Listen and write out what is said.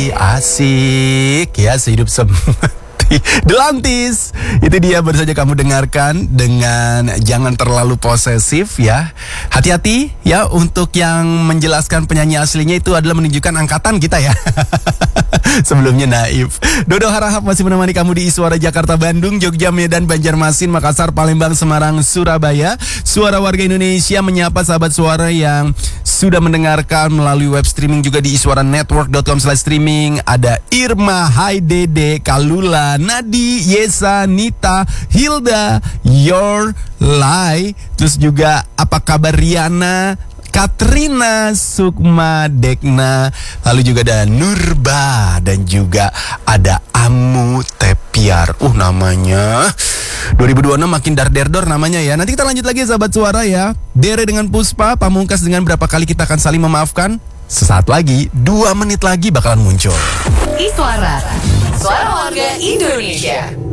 asik ya, sehidup Delantis. Itu dia baru saja kamu dengarkan dengan Jangan Terlalu Posesif ya. Hati-hati ya untuk yang menjelaskan penyanyi aslinya itu adalah menunjukkan angkatan kita ya. Sebelumnya Naif. Dodo Harahap masih menemani kamu di Suara Jakarta, Bandung, Jogja, Medan, Banjarmasin, Makassar, Palembang, Semarang, Surabaya. Suara warga Indonesia menyapa sahabat suara yang sudah mendengarkan melalui web streaming juga di iswaranetwork.com/streaming. Ada Irma, Hai Dede, Kalula, Nadi, Yesa, Nita, Hilda, Your Lai, terus juga apa kabar Riana, Katrina, Sukma, Dekna, lalu juga ada Nurba dan juga ada Amu Tepiar. Namanya 2026 makin dar-der-dor namanya ya. Nanti kita lanjut lagi sahabat suara ya. Dere dengan Puspa, Pamungkas dengan Berapa Kali Kita Akan Saling Memaafkan. Sesaat lagi, 2 menit lagi bakalan muncul. Iswara, suara warga Indonesia.